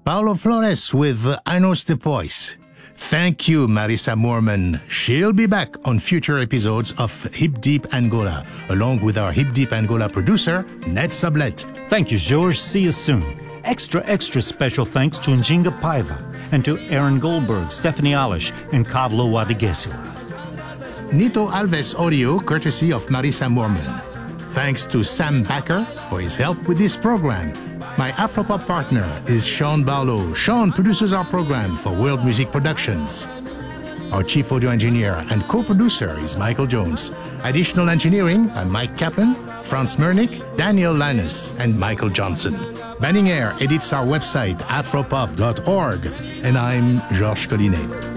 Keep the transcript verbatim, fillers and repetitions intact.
Paulo Flores with Anos Depois. Thank you, Marisa Moorman. She'll be back on future episodes of Hip Deep Angola, along with our Hip Deep Angola producer, Ned Sublette. Thank you, George. See you soon. Extra, extra special thanks to Njinga Paiva and to Aaron Goldberg, Stephanie Alish, and Kavlo Wadegesi. Nito Alves audio, courtesy of Marisa Moorman. Thanks to Sam Backer for his help with this program. My Afropop partner is Sean Barlow. Sean produces our program for World Music Productions. Our chief audio engineer and co-producer is Michael Jones. Additional engineering by Mike Kaplan, Franz Mernick, Daniel Lannis, and Michael Johnson. Banning Air edits our website, afropop dot org. And I'm Georges Collinet.